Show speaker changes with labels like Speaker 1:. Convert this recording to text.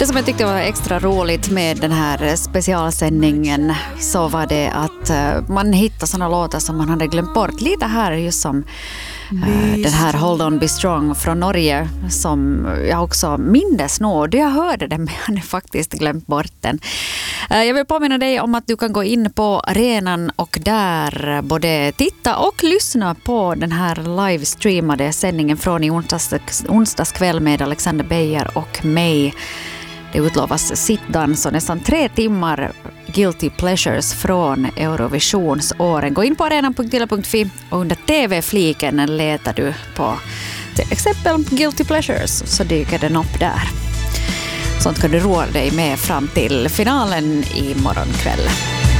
Speaker 1: Det som jag tyckte var extra roligt med den här specialsändningen så var det att man hittade såna låtar som man hade glömt bort. Lite här just som den här Hold On Be Strong från Norge som jag också mindes nog. Jag hörde den men jag hade faktiskt glömt bort den. Jag vill påminna dig om att du kan gå in på arenan och där både titta och lyssna på den här livestreamade sändningen från i onsdagskväll med Alexander Beijer och mig. Det utlovas sittdans och nästan 3 timmar Guilty Pleasures från Eurovisionsåren. Gå in på arenan.yle.fi och under TV-fliken letar du på till exempel Guilty Pleasures så dyker den upp där. Sånt kan du roa dig med fram till finalen i morgon kväll.